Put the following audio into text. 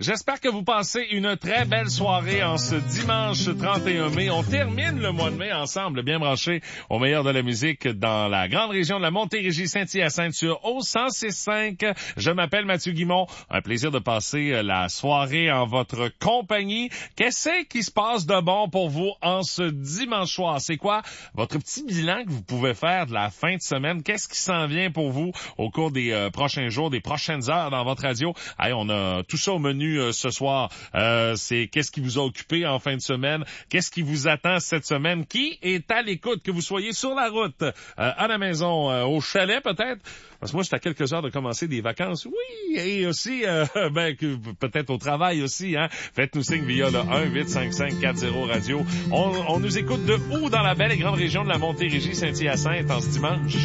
J'espère que vous passez une très belle soirée en ce dimanche 31 mai. On termine le mois de mai ensemble, bien branchés au meilleur de la musique dans la grande région de la Montérégie Saint-Hyacinthe sur au 106.5. Je m'appelle Mathieu Guimont. Un plaisir de passer la soirée en votre compagnie. Qu'est-ce qui se passe de bon pour vous en ce dimanche soir? C'est quoi votre petit bilan que vous pouvez faire de la fin de semaine? Qu'est-ce qui s'en vient pour vous au cours des prochains jours, des prochaines heures dans votre radio? Hey, on a tout ça au menu ce soir. C'est qu'est-ce qui vous a occupé en fin de semaine? Qu'est-ce qui vous attend cette semaine? Qui est à l'écoute? Que vous soyez sur la route, à la maison, au chalet peut-être? Parce que moi, je suis à quelques heures de commencer des vacances. Oui, et aussi, peut-être au travail aussi, hein. Faites-nous signe via le 1-855-40-radio. On nous écoute de où dans la belle et grande région de la Montérégie Saint-Hyacinthe en ce dimanche?